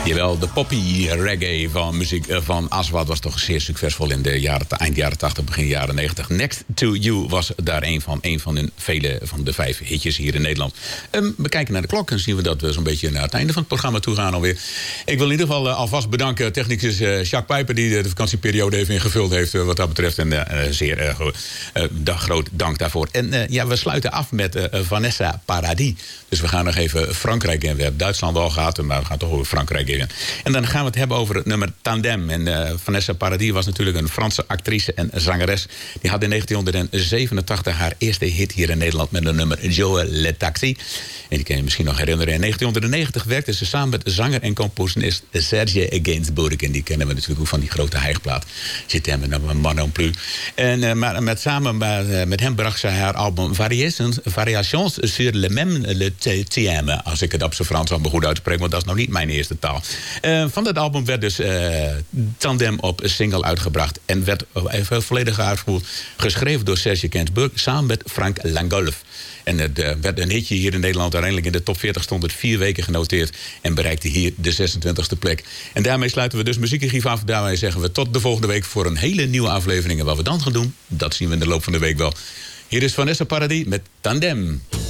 Jawel, de poppy reggae van muziek van Aswad was toch zeer succesvol in de eind jaren 80, begin jaren 90. Next to You was daar een van hun vele van de 5 hitjes hier in Nederland. We kijken naar de klok en zien we dat we zo'n beetje naar het einde van het programma toe gaan alweer. Ik wil in ieder geval alvast bedanken technicus Jacques Pijper, die de vakantieperiode even ingevuld heeft wat dat betreft. En zeer groot dank daarvoor. En we sluiten af met Vanessa Paradis. Dus we gaan nog even Frankrijk in. We hebben Duitsland al gehad, maar we gaan toch over Frankrijk in. En dan gaan we het hebben over het nummer Tandem. En Vanessa Paradis was natuurlijk een Franse actrice en zangeres. Die had in 1987 haar eerste hit hier in Nederland met een nummer Joe Le Taxi. En die kan je misschien nog herinneren. In 1990 werkte ze samen met zanger en componist Serge Gainsbourg. En die kennen we natuurlijk ook van die grote hijgplaat. Zit hem en Man non plus. En samen met hem bracht zij haar album Variations sur le même le thème. Als ik het op zijn Frans allemaal goed uitspreek, want dat is nog niet mijn eerste taal. Van dat album werd dus Tandem op single uitgebracht. En werd even volledig uitgevoerd. Geschreven door Serge Gainsbourg samen met Frank Langolf. En het werd een hitje hier in Nederland. Uiteindelijk in de top 40 stond het 4 weken genoteerd. En bereikte hier de 26e plek. En daarmee sluiten we dus Muziekarchief af. Daarmee zeggen we tot de volgende week voor een hele nieuwe aflevering. En wat we dan gaan doen, dat zien we in de loop van de week wel. Hier is Vanessa Paradis met Tandem.